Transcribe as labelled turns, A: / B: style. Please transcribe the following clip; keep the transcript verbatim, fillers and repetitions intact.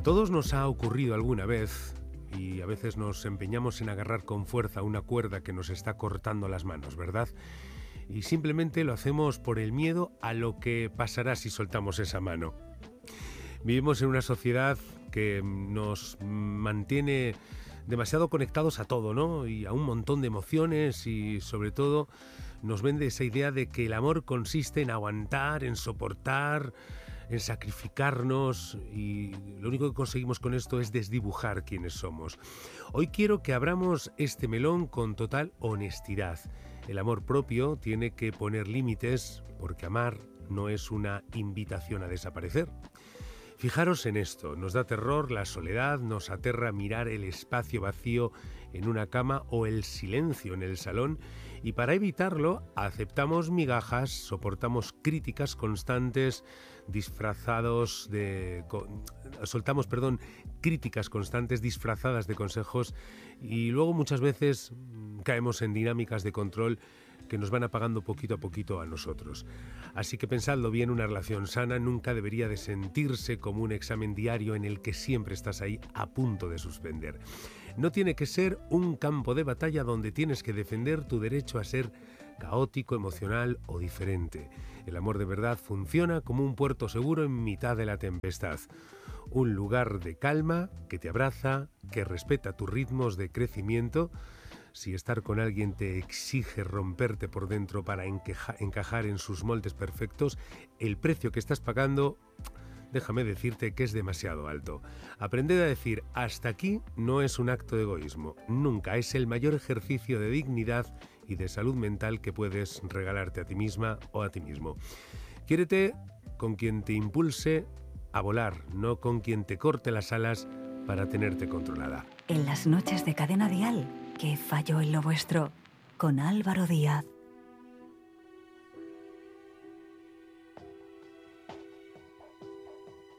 A: A todos nos ha ocurrido alguna vez, y a veces nos empeñamos en agarrar con fuerza una cuerda que nos está cortando las manos, ¿verdad? Y simplemente lo hacemos por el miedo a lo que pasará si soltamos esa mano. Vivimos en una sociedad que nos mantiene demasiado conectados a todo, ¿no? Y a un montón de emociones, y sobre todo nos vende esa idea de que el amor consiste en aguantar, en soportar, en sacrificarnos, y lo único que conseguimos con esto es desdibujar quiénes somos. Hoy quiero que abramos este melón con total honestidad. El amor propio tiene que poner límites, porque amar no es una invitación a desaparecer. Fijaros en esto, nos da terror la soledad, nos aterra mirar el espacio vacío en una cama o el silencio en el salón, y para evitarlo aceptamos migajas, soportamos críticas constantes, disfrazados de... soltamos, perdón, críticas constantes disfrazadas de consejos, y luego muchas veces caemos en dinámicas de control que nos van apagando poquito a poquito a nosotros. Así que pensadlo bien, una relación sana nunca debería de sentirse como un examen diario en el que siempre estás ahí a punto de suspender. No tiene que ser un campo de batalla donde tienes que defender tu derecho a ser caótico, emocional o diferente. El amor de verdad funciona como un puerto seguro en mitad de la tempestad. Un lugar de calma que te abraza, que respeta tus ritmos de crecimiento. Si estar con alguien te exige romperte por dentro para encaja, encajar en sus moldes perfectos, el precio que estás pagando, déjame decirte que es demasiado alto. Aprender a decir hasta aquí no es un acto de egoísmo, nunca. Es el mayor ejercicio de dignidad y de salud mental que puedes regalarte a ti misma o a ti mismo. Quiérete con quien te impulse a volar, no con quien te corte las alas para tenerte controlada.
B: En las noches de Cadena Dial, que falló en lo vuestro, con Álvaro Díaz.